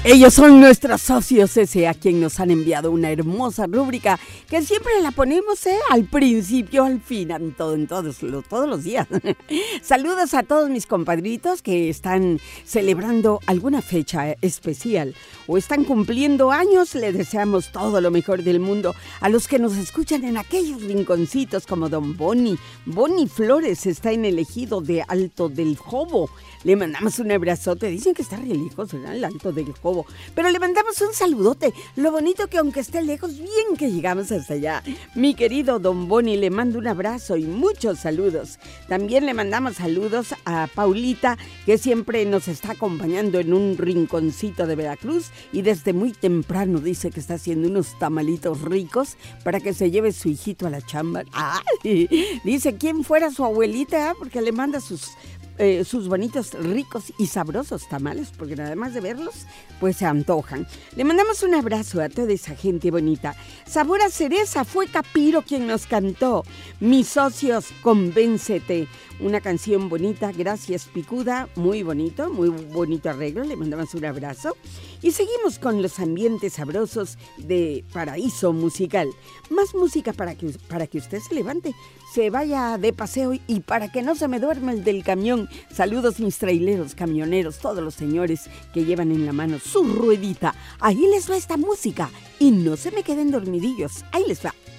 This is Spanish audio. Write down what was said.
Ellos son nuestros socios ese a quien nos han enviado una hermosa rúbrica que siempre la ponemos al principio, al final, en todos los días. Saludos a todos mis compadritos que están celebrando alguna fecha especial o están cumpliendo años. Les deseamos todo lo mejor del mundo. A los que nos escuchan en aquellos rinconcitos como Don Boni. Boni Flores está en el ejido de Alto del Jobo. Le mandamos un abrazote. Dicen que está re lejos, ¿verdad? El Alto del Jobo. Pero le mandamos un saludote. Lo bonito que aunque esté lejos, bien que llegamos hasta allá. Mi querido Don Boni, le mando un abrazo y muchos saludos. También le mandamos saludos a Paulita, que siempre nos está acompañando en un rinconcito de Veracruz y desde muy temprano dice que está haciendo unos tamalitos ricos para que se lleve su hijito a la chamba. ¡Ay! Dice quién fuera su abuelita, porque le manda sus bonitos, ricos y sabrosos tamales, porque nada más de verlos, pues se antojan. Le mandamos un abrazo a toda esa gente bonita. Sabor a cereza, fue Capiro quien nos cantó. Mis socios, convéncete. Una canción bonita, gracias Picuda, muy bonito arreglo, le mandamos un abrazo. Y seguimos con los ambientes sabrosos de Paraíso Musical. Más música para que usted se levante, se vaya de paseo y para que no se me duerma el del camión. Saludos mis traileros, camioneros, todos los señores que llevan en la mano su ruedita. Ahí les va esta música y no se me queden dormidillos. Ahí les va.